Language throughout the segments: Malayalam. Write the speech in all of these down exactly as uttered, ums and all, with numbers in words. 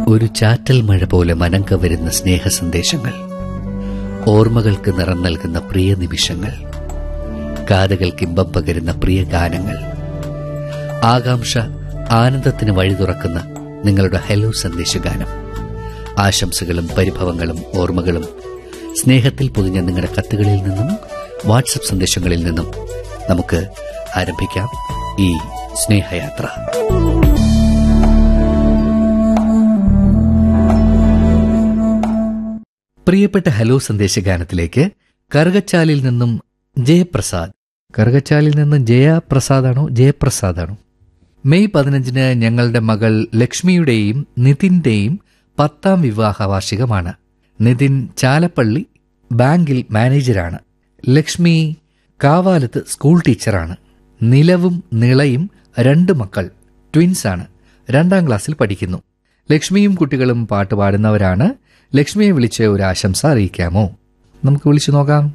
ഒരു ചാറ്റൽ മഴ പോലെ മനം കവരുന്ന സ്നേഹ സന്ദേശങ്ങൾ, ഓർമ്മകൾക്ക് നിറം നൽകുന്ന പ്രിയ നിമിഷങ്ങൾ, കാതുകൾക്ക് ഇമ്പം പകരുന്ന പ്രിയ ഗാനങ്ങൾ, ആകാംക്ഷ ആനന്ദത്തിന് വഴി തുറക്കുന്ന നിങ്ങളുടെ ഹലോ സന്ദേശഗാനം, ആശംസകളും പരിഭവങ്ങളും ഓർമ്മകളും സ്നേഹത്തിൽ പൊതിഞ്ഞ നിങ്ങളുടെ കത്തുകളിൽ നിന്നും വാട്സപ്പ് സന്ദേശങ്ങളിൽ നിന്നും നമുക്ക് ആരംഭിക്കാം ഈ സ്നേഹയാത്ര. പ്രിയപ്പെട്ട ഹലോ സന്ദേശഗാനത്തിലേക്ക് കറുകച്ചാലിൽ നിന്നും ജയപ്രസാദ്. കറുകച്ചാലിൽ നിന്ന് ജയപ്രസാദാണോ ജയപ്രസാദാണോ? മെയ് പതിനഞ്ചിന് ഞങ്ങളുടെ മകൾ ലക്ഷ്മിയുടെയും നിതിന്റെയും പത്താം വിവാഹ വാർഷികമാണ്. നിതിൻ ചാലപ്പള്ളി ബാങ്കിൽ മാനേജരാണ്. ലക്ഷ്മി കാവാലത്ത് സ്കൂൾ ടീച്ചറാണ്. നിലവും നിളയും രണ്ട് മക്കൾ ട്വിൻസാണ്. രണ്ടാം ക്ലാസ്സിൽ പഠിക്കുന്നു. ലക്ഷ്മിയും കുട്ടികളും പാട്ട് പാടുന്നവരാണ്. ലക്ഷ്മിയെ വിളിച്ച് ഒരു ആശംസ അറിയിക്കാമോ? നമുക്ക് വിളിച്ചു നോക്കാം.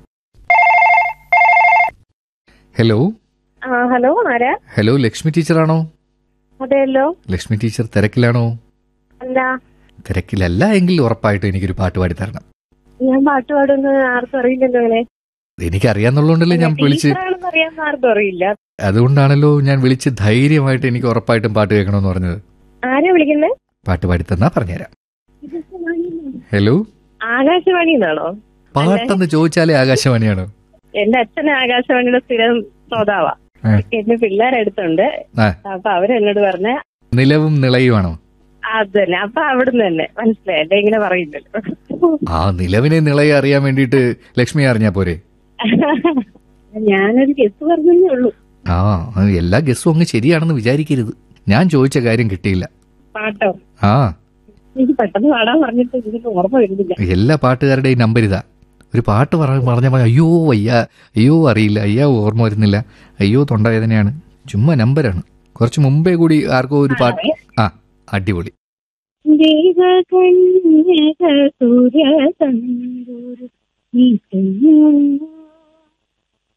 ഹലോ ഹലോ ആരാ? ഹലോ, ലക്ഷ്മി ടീച്ചറാണോ? അതെല്ലോ. ലക്ഷ്മി ടീച്ചർ തിരക്കിലാണോ? അല്ല. തിരക്കിലല്ല എങ്കിൽ ഉറപ്പായിട്ടും എനിക്കൊരു പാട്ട് പാടി തരണം. ഞാൻ പാട്ട് പാടുന്ന ആർക്കും അറിയില്ലല്ലോ. അങ്ങനെ എനിക്കറിയാന്നുള്ളതുകൊണ്ടല്ലേ ഞാൻ വിളിച്ച്, ആർക്കും അറിയില്ല. അതുകൊണ്ടാണല്ലോ ഞാൻ വിളിച്ച് ധൈര്യമായിട്ട് എനിക്ക് ഉറപ്പായിട്ടും പാട്ട് കേൾക്കണമെന്ന് പറഞ്ഞത്. ആരാ വിളിക്കുന്നത്? പാട്ട് പാടി തന്നാ പറഞ്ഞുതരാം. ഹലോ, ആകാശവാണി എന്നാണോ? പാട്ടെന്ന് ചോദിച്ചാലേ ആകാശവാണിയാണോ? എന്റെ അച്ഛൻ ആകാശവാണിയുടെ സ്ഥിരം ശ്രോതാവാ. എന്റെ പിള്ളേരെടുത്തുണ്ട്. അപ്പൊ അവരെന്നോട് പറഞ്ഞ നിലവും നിളയുമാണോ? അത് തന്നെ. അപ്പൊ അവിടുന്ന് തന്നെ മനസ്സിലായി. എന്റെ ഇങ്ങനെ പറയില്ലല്ലോ. ആ നിലവിനെ നിളയെ അറിയാൻ വേണ്ടിട്ട് ലക്ഷ്മി അറിഞ്ഞാ പോരെ? ഞാനൊരു ഗസ് പറഞ്ഞേ ഉള്ളൂ. ആ എല്ലാ ഗസ്സും അങ്ങ് ശരിയാണെന്ന് വിചാരിക്കരുത്. ഞാൻ ചോദിച്ച കാര്യം കിട്ടിയില്ല. പാട്ടോ? ആ എനിക്ക് പെട്ടെന്ന് പാടാൻ പറഞ്ഞിട്ട് ഇതിന് ഓർമ്മ വരുന്നില്ല. എല്ലാ പാട്ടുകാരുടെയും നമ്പർ ഇതാ. ഒരു പാട്ട് പറഞ്ഞ അയ്യോ വയ്യ, അയ്യോ അറിയില്ല, അയ്യോ ഓർമ്മ വരുന്നില്ല, അയ്യോ തൊണ്ടവേദനയാണ്, ചുമ്മാ നമ്പരാണ്. കുറച്ച് മുമ്പേ കൂടി ആർക്കോ ഒരു പാട്ട്. ആ അടിപൊളി.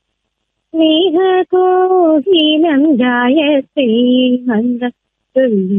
സ്നേഹ കോഹിനം ജായത്തെ